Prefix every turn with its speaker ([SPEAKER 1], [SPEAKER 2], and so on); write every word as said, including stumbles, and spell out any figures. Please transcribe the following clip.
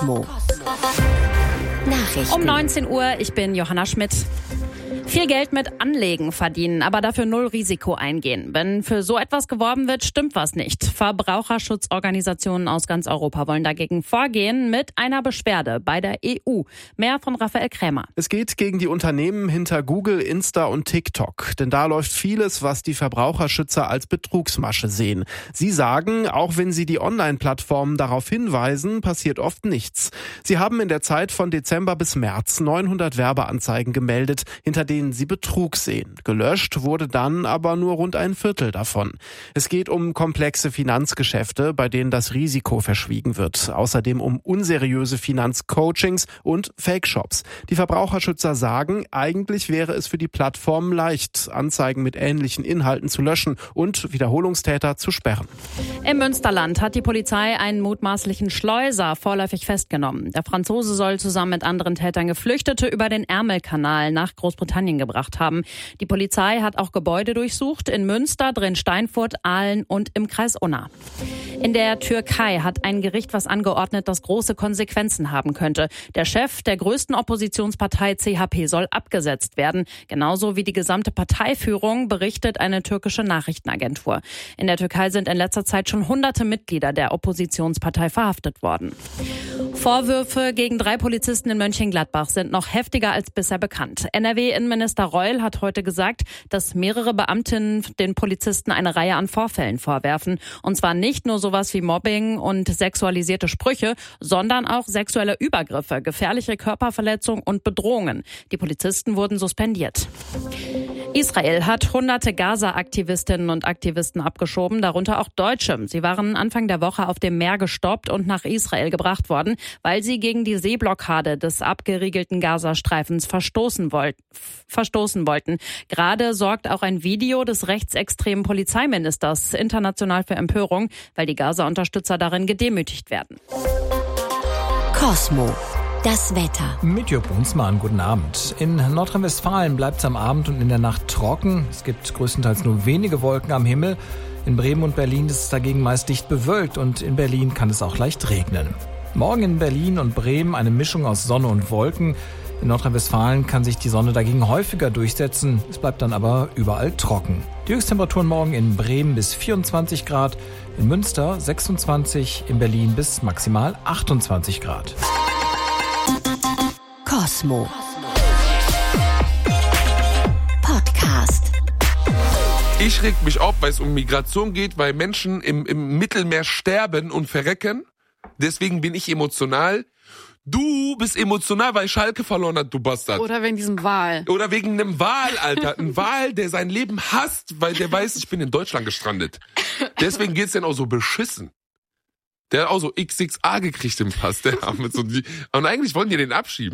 [SPEAKER 1] Cosmo. Nachrichten.
[SPEAKER 2] Um neunzehn Uhr, ich bin Johanna Schmidt. Viel Geld mit Anlegen verdienen, aber dafür null Risiko eingehen. Wenn für so etwas geworben wird, stimmt was nicht. Verbraucherschutzorganisationen aus ganz Europa wollen dagegen vorgehen mit einer Beschwerde bei der E U. Mehr von Raphael Krämer.
[SPEAKER 3] Es geht gegen die Unternehmen hinter Google, Insta und TikTok. Denn da läuft vieles, was die Verbraucherschützer als Betrugsmasche sehen. Sie sagen, auch wenn sie die Online-Plattformen darauf hinweisen, passiert oft nichts. Sie haben in der Zeit von Dezember bis März neunhundert Werbeanzeigen gemeldet, hinter denen sie Betrug sehen. Gelöscht wurde dann aber nur rund ein Viertel davon. Es geht um komplexe Finanzgeschäfte, bei denen das Risiko verschwiegen wird. Außerdem um unseriöse Finanzcoachings und Fake-Shops. Die Verbraucherschützer sagen, eigentlich wäre es für die Plattformen leicht, Anzeigen mit ähnlichen Inhalten zu löschen und Wiederholungstäter zu sperren.
[SPEAKER 2] Im Münsterland hat die Polizei einen mutmaßlichen Schleuser vorläufig festgenommen. Der Franzose soll zusammen mit anderen Tätern Geflüchtete über den Ärmelkanal nach Großbritannien gebracht haben. Die Polizei hat auch Gebäude durchsucht in Münster, Drin-Steinfurt, Aalen und im Kreis Unna. In der Türkei hat ein Gericht was angeordnet, das große Konsequenzen haben könnte. Der Chef der größten Oppositionspartei C H P soll abgesetzt werden. Genauso wie die gesamte Parteiführung, berichtet eine türkische Nachrichtenagentur. In der Türkei sind in letzter Zeit schon hunderte Mitglieder der Oppositionspartei verhaftet worden. Vorwürfe gegen drei Polizisten in Mönchengladbach sind noch heftiger als bisher bekannt. N R W-Innenminister Reul hat heute gesagt, dass mehrere Beamtinnen den Polizisten eine Reihe an Vorfällen vorwerfen. Und zwar nicht nur sowas wie Mobbing und sexualisierte Sprüche, sondern auch sexuelle Übergriffe, gefährliche Körperverletzung und Bedrohungen. Die Polizisten wurden suspendiert. Israel hat hunderte Gaza-Aktivistinnen und Aktivisten abgeschoben, darunter auch Deutsche. Sie waren Anfang der Woche auf dem Meer gestoppt und nach Israel gebracht worden, weil sie gegen die Seeblockade des abgeriegelten Gazastreifens verstoßen, wollt, verstoßen wollten. Gerade sorgt auch ein Video des rechtsextremen Polizeiministers international für Empörung, weil die Gaza-Unterstützer darin gedemütigt werden.
[SPEAKER 1] Cosmo. Das Wetter.
[SPEAKER 4] Mit Jörg Brunsmann, guten Abend. In Nordrhein-Westfalen bleibt es am Abend und in der Nacht trocken. Es gibt größtenteils nur wenige Wolken am Himmel. In Bremen und Berlin ist es dagegen meist dicht bewölkt und in Berlin kann es auch leicht regnen. Morgen in Berlin und Bremen eine Mischung aus Sonne und Wolken. In Nordrhein-Westfalen kann sich die Sonne dagegen häufiger durchsetzen. Es bleibt dann aber überall trocken. Die Höchsttemperaturen morgen in Bremen bis vierundzwanzig Grad, in Münster sechsundzwanzig, in Berlin bis maximal achtundzwanzig Grad.
[SPEAKER 1] Cosmo. Podcast.
[SPEAKER 5] Ich reg mich auf, weil es um Migration geht, weil Menschen im, im Mittelmeer sterben und verrecken. Deswegen bin ich emotional. Du bist emotional, weil Schalke verloren hat, du Bastard.
[SPEAKER 6] Oder wegen diesem Wal.
[SPEAKER 5] Oder wegen einem Wal, Alter. Ein Wal, der sein Leben hasst, weil der weiß, ich bin in Deutschland gestrandet. Deswegen geht's denn auch so beschissen. Der hat auch so X X A gekriegt im Pass. Der mit so, und eigentlich wollen die den abschieben.